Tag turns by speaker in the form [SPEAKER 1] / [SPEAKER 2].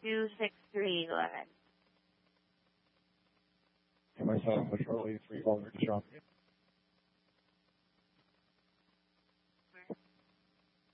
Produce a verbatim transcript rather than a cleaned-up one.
[SPEAKER 1] two six three. Go ahead.
[SPEAKER 2] Hey, myself, Charlie, three Walter Shop.